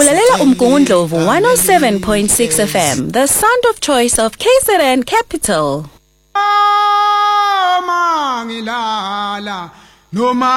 Ulalela umgungundlovu 107.6 FM, the sound of choice of KZN Capital. Mangilala noma